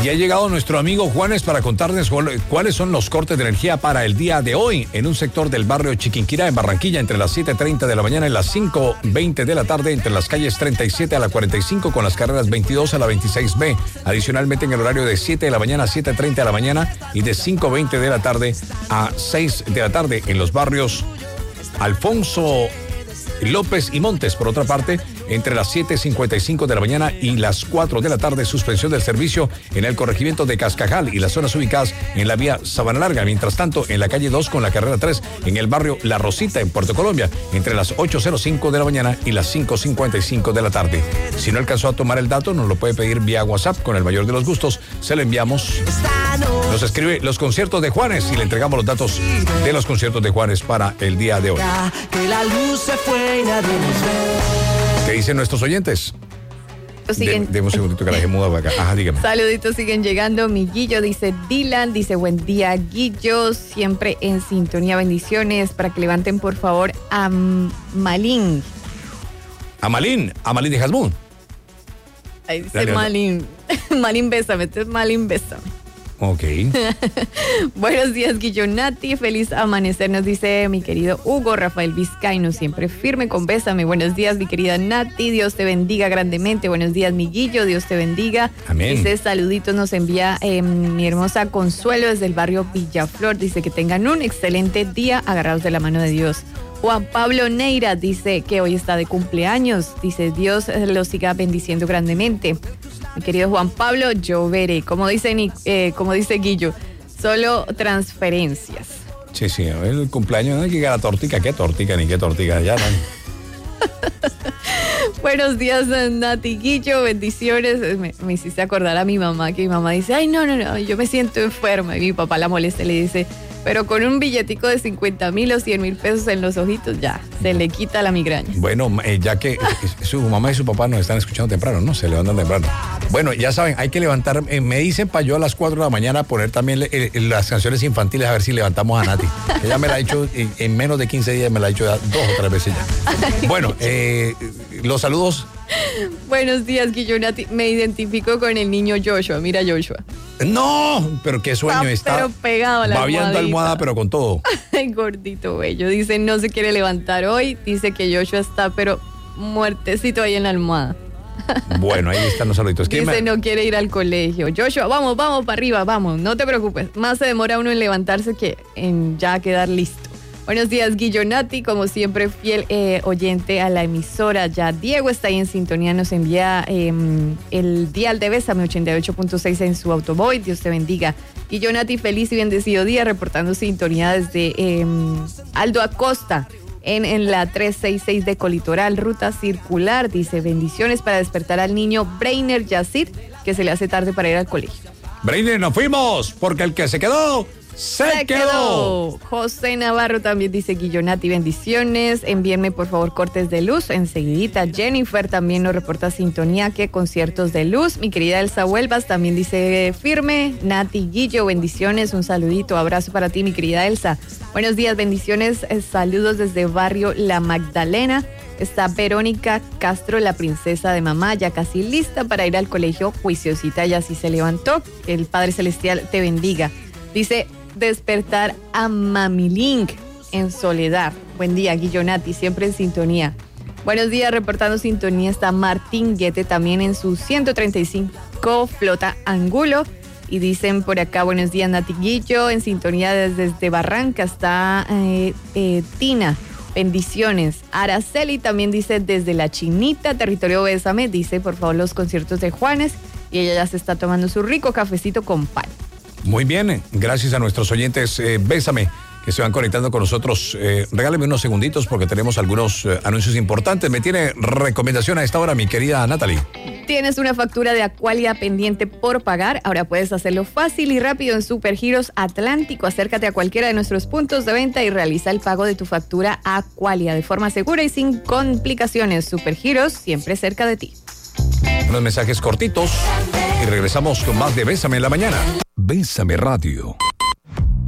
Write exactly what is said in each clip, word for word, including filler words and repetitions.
Y ha llegado nuestro amigo Juanes para contarles cuáles son los cortes de energía para el día de hoy en un sector del barrio Chiquinquirá en Barranquilla entre las siete treinta de la mañana y las cinco veinte de la tarde entre las calles treinta y siete a la cuarenta y cinco con las carreras veintidós a la veintiséis B. Adicionalmente en el horario de siete de la mañana a siete treinta de la mañana y de cinco veinte de la tarde a seis de la tarde en los barrios Alfonso López y Montes. Por otra parte, entre las siete cincuenta y cinco de la mañana y las cuatro de la tarde, suspensión del servicio en el corregimiento de Cascajal y las zonas ubicadas en la vía Sabana Larga. Mientras tanto, en la calle dos con la carrera tres, en el barrio La Rosita, en Puerto Colombia, entre las ocho cero cinco de la mañana y las cinco cincuenta y cinco de la tarde. Si no alcanzó a tomar el dato, nos lo puede pedir vía WhatsApp con el mayor de los gustos. Se lo enviamos. Nos escribe los conciertos de Juanes y le entregamos los datos de los conciertos de Juanes para el día de hoy. Que la luz se fue y nadie nos ve. ¿Qué dicen nuestros oyentes? Siguen... De, deme un segundito que la dejé muda para acá. Ajá, dígame. Saluditos siguen llegando. Mi Guillo dice Dylan, dice buen día Guillo, siempre en sintonía, bendiciones para que levanten por favor a Malín. A Malín, a Malín de Jasmún. Ahí dice Malín. Malín, bésame, este es Malín, bésame. Ok. Buenos días, Guillonati. Feliz amanecer, nos dice mi querido Hugo Rafael Vizcaíno, siempre firme con bésame. Buenos días, mi querida Nati. Dios te bendiga grandemente. Buenos días, mi Guillo. Dios te bendiga. Amén. Dice saluditos, nos envía eh, mi hermosa Consuelo desde el barrio Villaflor. Dice que tengan un excelente día agarrados de la mano de Dios. Juan Pablo Neira dice que hoy está de cumpleaños. Dice Dios lo siga bendiciendo grandemente. Mi querido Juan Pablo, yo veré. Como dice, eh, como dice Guillo, solo transferencias. Sí, sí, el cumpleaños no hay que llegar a tortica. ¿Qué tortica ni qué tortica? Ya no. Buenos días, Nati, Guillo, bendiciones. Me, me hiciste acordar a mi mamá, que mi mamá dice, ay, no, no, no, yo me siento enferma. Y mi papá la molesta y le dice, pero con un billetico de cincuenta mil o cien mil pesos en los ojitos, ya, se le quita la migraña. Bueno, eh, ya que su mamá y su papá nos están escuchando temprano, ¿no? Se levantan temprano. Bueno, ya saben, hay que levantar, eh, me dicen para yo a las cuatro de la mañana poner también eh, las canciones infantiles a ver si levantamos a Nati. Ella me la ha dicho, en, en menos de quince días me la ha dicho ya dos o tres veces ya. Bueno, eh, los saludos. Buenos días, Guillo Nati. Me identifico con el niño Joshua. Mira, Joshua. No, pero qué sueño está. está pero pegado a la babeando almohada, pero con todo. Ay, gordito bello. Dice, no se quiere levantar hoy. Dice que Joshua está, pero muertecito ahí en la almohada. Bueno, ahí están los saluditos. Dice, me... no quiere ir al colegio. Joshua, vamos, vamos para arriba, vamos. No te preocupes. Más se demora uno en levantarse que en ya quedar listo. Buenos días, Guillo Nati, como siempre fiel eh, oyente a la emisora. Ya Diego está ahí en sintonía, nos envía eh, el dial de Bésame ochenta y ocho punto seis en su Autoboy. Dios te bendiga. Guillo Nati, feliz y bendecido día, reportando sintonía desde eh, Aldo Acosta en, en la trescientos sesenta y seis de Colitoral, ruta circular. Dice, bendiciones para despertar al niño Breiner Yacid, que se le hace tarde para ir al colegio. Breiner, nos fuimos, porque el que se quedó... Se, se quedó. quedó. José Navarro también dice, Guillonati, bendiciones. Envíenme por favor cortes de luz. Enseguidita. Jennifer también nos reporta sintonía, que conciertos de luz. Mi querida Elsa Huelvas también dice firme. Nati, Guillo, bendiciones. Un saludito, abrazo para ti, mi querida Elsa. Buenos días, bendiciones. Eh, saludos desde barrio La Magdalena. Está Verónica Castro, la princesa de mamá, ya casi lista para ir al colegio. Juiciosita, ya sí se levantó. Que el Padre Celestial te bendiga. Dice, despertar a Mamilink en Soledad. Buen día, Guillonati, siempre en sintonía. Buenos días, reportando sintonía está Martín Guete también en su ciento treinta y cinco Flota Angulo. Y dicen por acá, buenos días, Nati Guillo, en sintonía desde, desde Barranca está eh, eh, Tina. Bendiciones. Araceli también dice desde La Chinita, territorio Bésame, dice por favor los conciertos de Juanes. Y ella ya se está tomando su rico cafecito con pan. Muy bien, gracias a nuestros oyentes, eh, Bésame, que se van conectando con nosotros. Eh, regáleme unos segunditos porque tenemos algunos eh, anuncios importantes. Me tiene recomendación a esta hora, mi querida Natalie. ¿Tienes una factura de Aqualia pendiente por pagar? Ahora puedes hacerlo fácil y rápido en Supergiros Atlántico. Acércate a cualquiera de nuestros puntos de venta y realiza el pago de tu factura a Aqualia de forma segura y sin complicaciones. Supergiros, siempre cerca de ti. Unos mensajes cortitos y regresamos con más de Bésame en la mañana. Bésame Radio.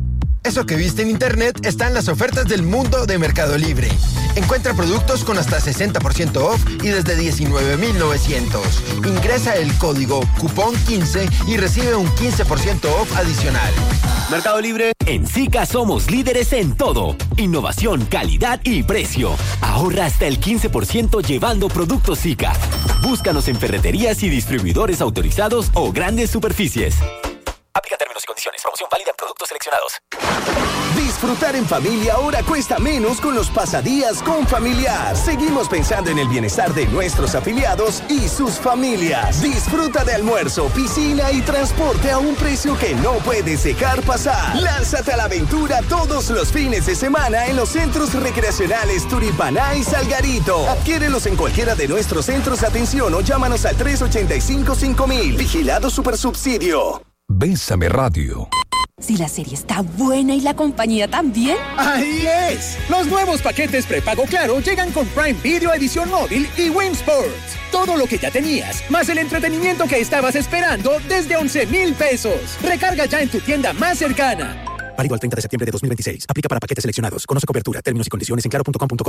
Eso que viste en internet está en las ofertas del mundo de Mercado Libre. Encuentra productos con hasta sesenta por ciento off y desde diecinueve mil novecientos. Ingresa el código cupón quince y recibe un quince por ciento off adicional. Mercado Libre. En Sica somos líderes en todo. Innovación, calidad y precio. Ahorra hasta el quince por ciento llevando productos Sica. Búscanos en ferreterías y distribuidores autorizados o grandes superficies. Aplica términos y condiciones. Promoción válida en productos seleccionados. Disfrutar en familia ahora cuesta menos con los pasadías con Familiar. Seguimos pensando en el bienestar de nuestros afiliados y sus familias. Disfruta de almuerzo, piscina y transporte a un precio que no puedes dejar pasar. Lánzate a la aventura todos los fines de semana en los centros recreacionales Turipaná y Salgarito. Adquiérelos en cualquiera de nuestros centros de atención o llámanos al tres ochenta y cinco cinco mil. Vigilado Supersubsidio. Bésame Radio. Si la serie está buena y la compañía también. ¡Ahí es! Los nuevos paquetes prepago Claro llegan con Prime Video Edición Móvil y Win Sports. Todo lo que ya tenías, más el entretenimiento que estabas esperando desde once mil pesos. Recarga ya en tu tienda más cercana. Válido al treinta de septiembre de dos mil veintiséis. Aplica para paquetes seleccionados. Conoce cobertura, términos y condiciones en claro punto com punto co.